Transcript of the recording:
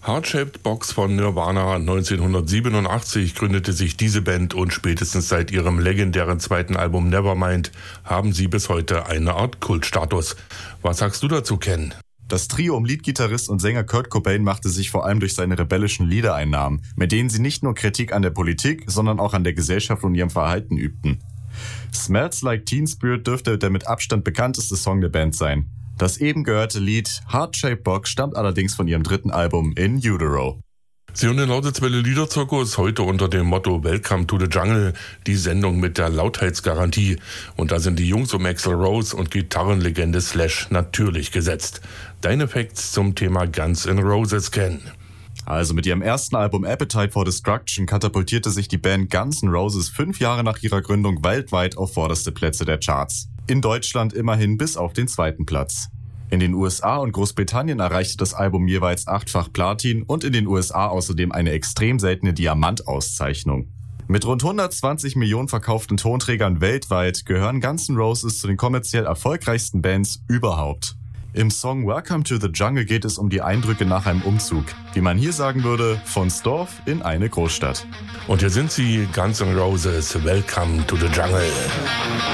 Heart-Shaped Box von Nirvana 1987 gründete sich diese Band und spätestens seit ihrem legendären zweiten Album Nevermind haben sie bis heute eine Art Kultstatus. Was sagst du dazu, Ken? Das Trio um Leadgitarrist und Sänger Kurt Cobain machte sich vor allem durch seine rebellischen Lieder einen Namen, mit denen sie nicht nur Kritik an der Politik, sondern auch an der Gesellschaft und ihrem Verhalten übten. Smells Like Teen Spirit dürfte der mit Abstand bekannteste Song der Band sein. Das eben gehörte Lied Heart-Shaped Box stammt allerdings von ihrem dritten Album In Utero. Sie hören den Lautezwelle Liederzirkus heute unter dem Motto Welcome to the Jungle, die Sendung mit der Lautheitsgarantie. Und da sind die Jungs um Axl Rose und Gitarrenlegende Slash natürlich gesetzt. Deine Facts zum Thema Guns N' Roses, Ken. Also mit ihrem ersten Album Appetite for Destruction katapultierte sich die Band Guns N' Roses 5 Jahre nach ihrer Gründung weltweit auf vorderste Plätze der Charts. In Deutschland immerhin bis auf den 2. Platz. In den USA und Großbritannien erreichte das Album jeweils 8-fach Platin und in den USA außerdem eine extrem seltene Diamant-Auszeichnung. Mit rund 120 Millionen verkauften Tonträgern weltweit gehören Guns N' Roses zu den kommerziell erfolgreichsten Bands überhaupt. Im Song Welcome to the Jungle geht es um die Eindrücke nach einem Umzug. Wie man hier sagen würde, von Dorf in eine Großstadt. Und hier sind sie, Guns N' Roses, Welcome to the Jungle.